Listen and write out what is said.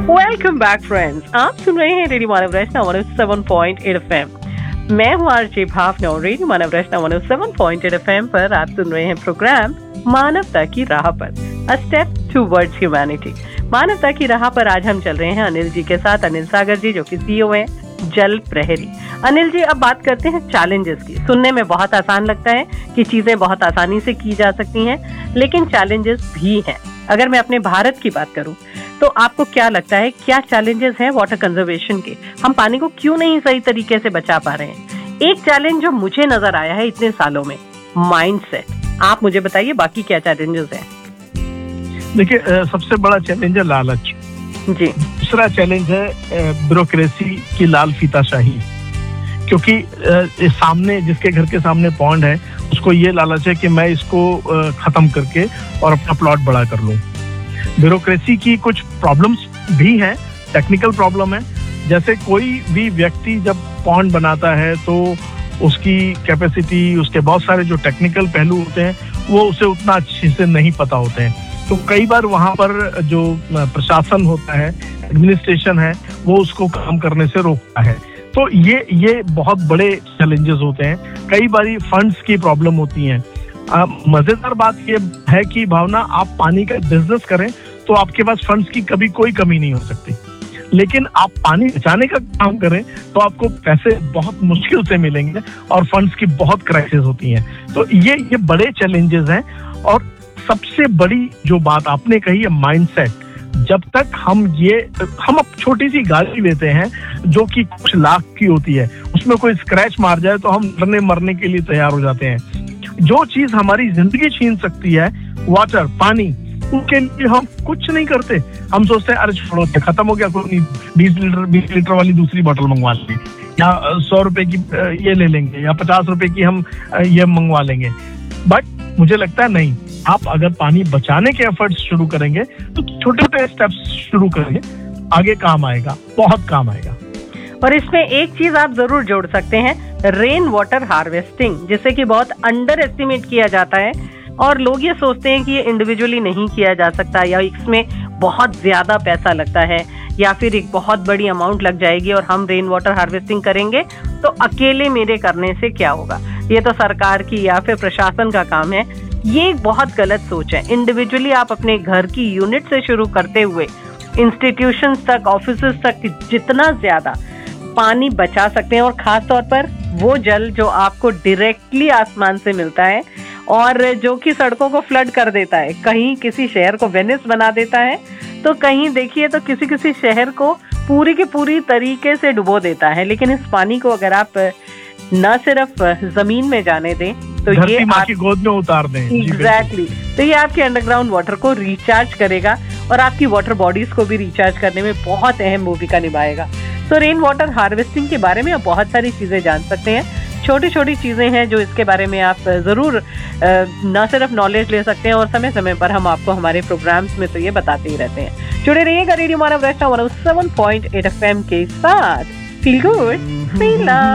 Welcome back friends, आप सुन रहे हैं रेडियो मानव रचना 107.8 एफएम। मैं हूँ आरजे भावना और रेडियो मानव रचना 107.8 एफएम पर आप सुन रहे हैं प्रोग्राम मानवता की राह पर, अ स्टेप टुवर्ड्स ह्यूमैनिटी। मानवता की राह पर आज हम चल रहे हैं अनिल जी के साथ। अनिल सागर जी जो कि सीईओ हैं जल प्रहरी। अनिल जी, अब बात करते हैं चैलेंजेस की। सुनने में बहुत आसान लगता है कि चीजें बहुत आसानी से की जा सकती हैं, लेकिन चैलेंजेस भी हैं। अगर मैं अपने भारत की बात करूं तो आपको क्या लगता है, क्या चैलेंजेस हैं वाटर कंजर्वेशन के? हम पानी को क्यों नहीं सही तरीके से बचा पा रहे हैं? एक चैलेंज जो मुझे नजर आया है इतने सालों में, माइंडसेट। आप मुझे बताइए बाकी क्या चैलेंजेस हैं? देखिए, सबसे बड़ा चैलेंज है लालच जी। दूसरा चैलेंज है ब्यूरोक्रेसी की लाल फीताशाही, क्योंकि सामने जिसके घर के सामने पॉन्ड है उसको ये लालच है कि मैं इसको खत्म करके और अपना प्लॉट बड़ा कर लूं। ब्यूरोक्रेसी की कुछ प्रॉब्लम्स भी हैं, टेक्निकल प्रॉब्लम है। जैसे कोई भी व्यक्ति जब पॉन्ड बनाता है तो उसकी कैपेसिटी, उसके बहुत सारे जो टेक्निकल पहलू होते हैं वो उसे उतना अच्छे से नहीं पता होते हैं। तो कई बार वहां पर जो प्रशासन होता है, एडमिनिस्ट्रेशन है, वो उसको काम करने से रोकता है। तो ये बहुत बड़े चैलेंजेस होते हैं। कई बार फंड्स की प्रॉब्लम होती है। मजेदार बात ये है कि भावना, आप पानी का बिजनेस करें तो आपके पास फंड्स की कभी कोई कमी नहीं हो सकती, लेकिन आप पानी बचाने का काम करें तो आपको पैसे बहुत मुश्किल से मिलेंगे और फंड्स की बहुत क्राइसिस होती हैं। तो ये बड़े चैलेंजेस हैं। और सबसे बड़ी जो बात आपने कही है माइंडसेट। जब तक हम अब छोटी सी गाड़ी लेते हैं जो कि कुछ लाख की होती है, उसमें कोई स्क्रैच मार जाए तो हम लड़ने मरने के लिए तैयार हो जाते हैं। जो चीज हमारी जिंदगी छीन सकती है, वाटर, पानी, उसके लिए हम कुछ नहीं करते। हम सोचते हैं अरे छोड़ो, खत्म हो गया, कोई नहीं, 20 लीटर वाली दूसरी बोतल मंगवा लेंगे, या 100 रुपए की ये ले लेंगे, या 50 रुपए की हम ये मंगवा लेंगे। बट मुझे लगता है नहीं, आप अगर पानी बचाने के एफर्ट्स शुरू करेंगे तो छोटे छोटे स्टेप्स शुरू करेंगे, आगे काम आएगा, बहुत काम आएगा। और इसमें एक चीज आप जरूर जोड़ सकते हैं, रेन वाटर हार्वेस्टिंग, जिसे कि बहुत अंडर एस्टिमेट किया जाता है और लोग ये सोचते हैं कि ये इंडिविजुअली नहीं किया जा सकता, या इसमें बहुत ज्यादा पैसा लगता है, या फिर एक बहुत बड़ी अमाउंट लग जाएगी और हम रेन वाटर हार्वेस्टिंग करेंगे तो अकेले मेरे करने से क्या होगा, ये तो सरकार की या फिर प्रशासन का काम है। ये एक बहुत गलत सोच है। इंडिविजुअली आप अपने घर की यूनिट से शुरू करते हुए इंस्टीट्यूशंस तक, ऑफिसेस तक जितना ज्यादा पानी बचा सकते हैं, और खास तौर पर वो जल जो आपको डायरेक्टली आसमान से मिलता है और जो कि सड़कों को फ्लड कर देता है, कहीं किसी शहर को वेनिस बना देता है तो कहीं देखिए तो किसी शहर को पूरी की पूरी तरीके से डुबो देता है। लेकिन इस पानी को अगर आप न सिर्फ जमीन में जाने दें तो ये आपकी गोद में उतार दें, एग्जैक्टली, तो ये आपके अंडरग्राउंड वाटर को रिचार्ज करेगा और आपकी वाटर बॉडीज को भी रिचार्ज करने में बहुत अहम भूमिका निभाएगा। तो रेन वाटर हार्वेस्टिंग के बारे में आप बहुत सारी चीजें जान सकते हैं। छोटी छोटी चीजें हैं जो इसके बारे में आप जरूर न सिर्फ नॉलेज ले सकते हैं, और समय समय पर हम आपको हमारे प्रोग्राम्स में तो ये बताते ही रहते हैं। जुड़े रहिएगा रेडियो मानव रचना 107.8 FM के साथ। Feel good, feel love.